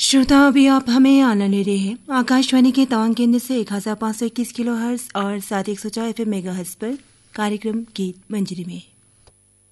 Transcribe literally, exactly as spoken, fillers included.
श्रोता, अभी आप हमें आनंद ले रहे हैं आकाशवाणी के तवांग केंद्र से एक हजार पाँच सौ इक्कीस किलो हर्ट्ज और साथ एक सौ चार एफ एम मेगा हर्ट्ज पर कार्यक्रम गीत मंजरी में।